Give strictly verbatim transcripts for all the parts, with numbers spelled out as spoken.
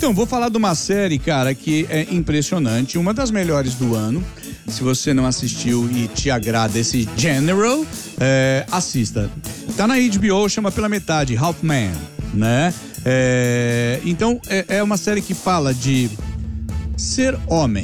Então, vou falar de uma série, cara, que é impressionante, uma das melhores do ano. Se você não assistiu e te agrada esse General, é, assista. Tá na H B O, chama Pela Metade, Half Man, né? É, então, é, é uma série que fala de ser homem,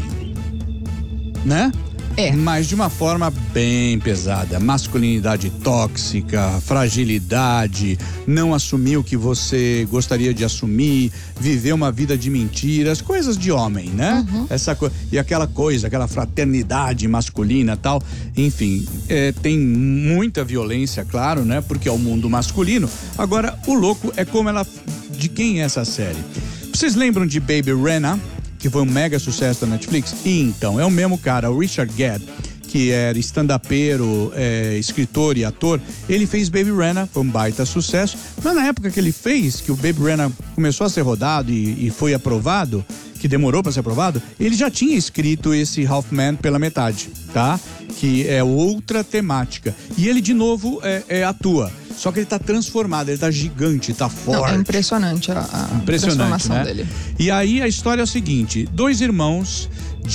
né? É. Mas de uma forma bem pesada. Masculinidade tóxica, fragilidade, não assumir o que você gostaria de assumir, viver uma vida de mentiras, coisas de homem, né? Uhum. Essa co- e aquela coisa, aquela fraternidade masculina, tal. Enfim, é, tem muita violência, claro, né? Porque é o mundo masculino. Agora, o louco é como ela... De quem é essa série? Vocês lembram de Baby Rena? Que foi um mega sucesso da Netflix? Então, é o mesmo cara, o Richard Gere, que era stand-upero, é, escritor e ator. Ele fez Baby Rena, foi um baita sucesso. Mas na época que ele fez, que o Baby Rena começou a ser rodado e, e foi aprovado, que demorou para ser aprovado, ele já tinha escrito esse Half Man Pela Metade, tá? Que é outra temática. E ele, de novo, é, é, atua. Só que ele tá transformado, ele tá gigante, tá forte. Não, é impressionante a, a Impressionante, transformação né? dele. E aí a história é o seguinte, dois irmãos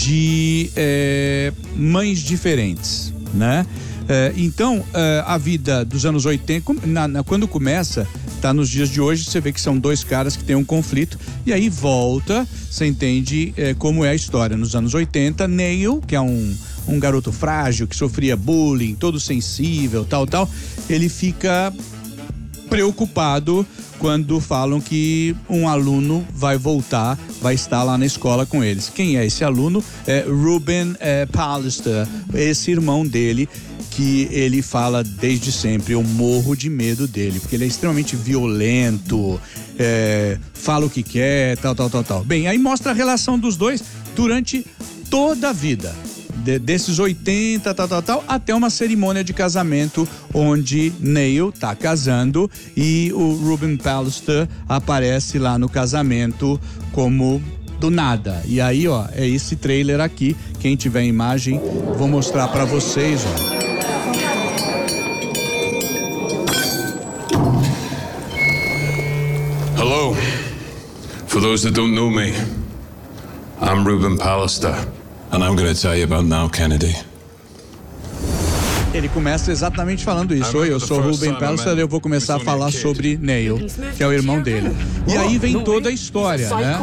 de é, mães diferentes, né? É, então, é, a vida dos anos oitenta, na, na, quando começa, tá nos dias de hoje, você vê que são dois caras que têm um conflito, e aí volta, você entende é, como é a história. Nos anos oitenta, Neil, que é um, um garoto frágil, que sofria bullying, todo sensível, tal, tal, ele fica preocupado quando falam que um aluno vai voltar, vai estar lá na escola com eles. Quem é esse aluno? É Ruben é, Pallister, esse irmão dele, que ele fala desde sempre, eu morro de medo dele, porque ele é extremamente violento, é, fala o que quer, tal, tal, tal, tal. Bem, aí mostra a relação dos dois durante toda a vida. De, desses oitenta, tal, tal, tal, até uma cerimônia de casamento onde Neil tá casando e o Ruben Pallister aparece lá no casamento como do nada. E aí, ó, é esse trailer aqui. Quem tiver imagem, vou mostrar pra vocês, ó. Hello. For those that don't know me, I'm Ruben Pallister. And I'm going to tell you about now, Kennedy. Ele começa exatamente falando isso. Oi, eu sou o Ruben Pallister e eu vou começar a falar sobre Neil, que é o irmão dele. E aí vem toda a história, né?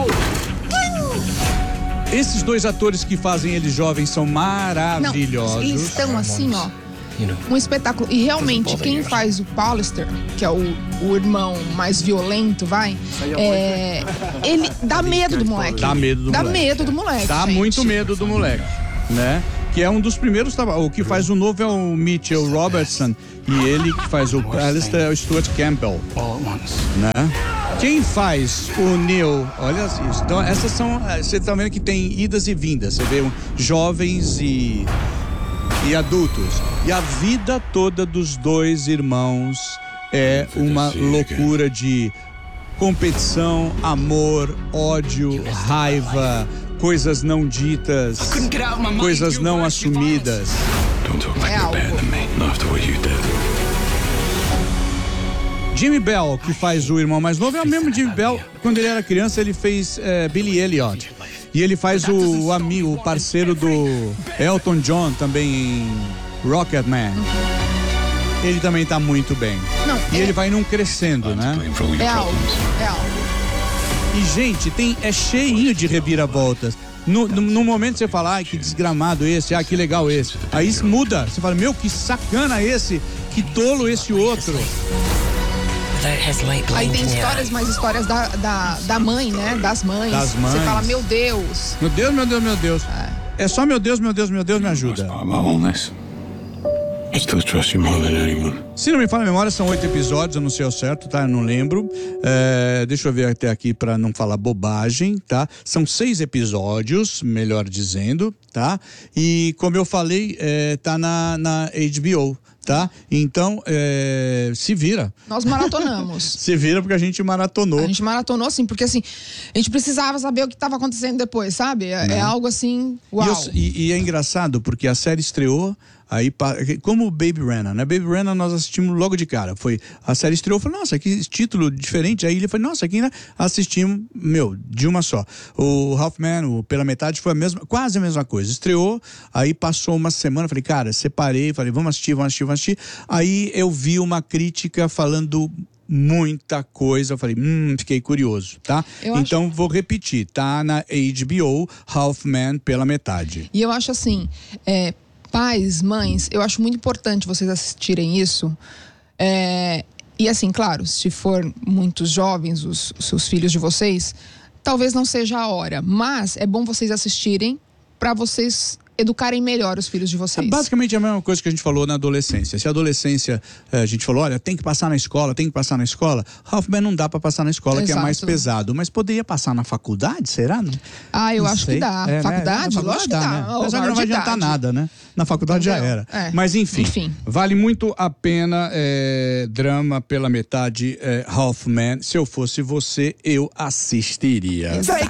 Esses dois atores que fazem eles jovens são maravilhosos. Não, eles estão assim, ó. Um espetáculo. E realmente, quem faz o Pallister, que é o, o irmão mais violento, vai, é, ele dá medo do moleque. Dá medo do dá moleque. medo do moleque. Dá gente. muito medo do moleque, né? Que é um dos primeiros. O que faz o novo é o Mitchell Robertson. E ele que faz o Pallister é o Stuart Campbell, né? Quem faz o Neil, olha isso. Então, essas são. Você tá vendo que tem idas e vindas. Você vê jovens e. e adultos. E a vida toda dos dois irmãos é uma loucura de competição, amor, ódio, raiva, coisas não ditas, coisas não assumidas. É algo. Jimmy Bell, que faz o irmão mais novo, é o mesmo Jimmy Bell. Quando ele era criança, ele fez é, Billy Elliot. E ele faz o, o amigo, o parceiro do Elton John também em Rocketman. Ele também tá muito bem. Não, e é... ele vai num crescendo, né? É algo, é algo. E, gente, tem, é cheinho de reviravoltas. No, no, no momento você fala, ai, que desgramado esse, ah, que legal esse. Aí muda, você fala, meu, que sacana esse, que tolo esse outro. Aí tem histórias, mais histórias da, da, da mãe, né? Das mães. Das mães. Você fala, meu Deus. Meu Deus, meu Deus, meu Deus. É, é só meu Deus, meu Deus, meu Deus, me ajuda. Se não me falha a memória, são oito episódios, eu não sei ao certo, tá? Eu não lembro. É, deixa eu ver até aqui pra não falar bobagem, tá? São seis episódios, melhor dizendo, tá? E como eu falei, é, tá na, na H B O. Tá? Então, é, se vira. Nós maratonamos. Se vira porque a gente maratonou. A gente maratonou, assim, porque assim, a gente precisava saber o que estava acontecendo depois, sabe? É, é algo assim, uau. E, eu, e, e é engraçado porque a série estreou, Aí, como Baby Rena, né? Baby Rena nós assistimos logo de cara. Foi, a série estreou, eu falei, nossa, que título diferente. Aí ele falou, nossa, aqui né? Assistimos, meu, de uma só. O Halfman, o Pela Metade, foi a mesma, quase a mesma coisa. Estreou, aí passou uma semana, falei, cara, separei, falei, vamos assistir, vamos assistir, vamos assistir. Aí eu vi uma crítica falando muita coisa, eu falei, hum, fiquei curioso, tá? Eu então acho... vou repetir, tá na H B O, Halfman Pela Metade. E eu acho assim, é, pais, mães, eu acho muito importante vocês assistirem isso. É, e assim, claro, se for muitos jovens, os, os seus filhos de vocês, talvez não seja a hora, mas é bom vocês assistirem para vocês educarem melhor os filhos de vocês. É basicamente a mesma coisa que a gente falou na adolescência. Se a adolescência, a gente falou, olha, tem que passar na escola, tem que passar na escola. Halfman não dá para passar na escola, Exato. Que é mais pesado. Mas poderia passar na faculdade, será? Não? Ah, eu não acho sei. que dá. É, faculdade? né? Lógico que dá. Né? Mas não vai adiantar nada, né? Na faculdade Entendeu? Já era. É. Mas enfim, enfim, vale muito a pena, é, drama pela metade, é, Halfman. Se eu fosse você, eu assistiria. Exato.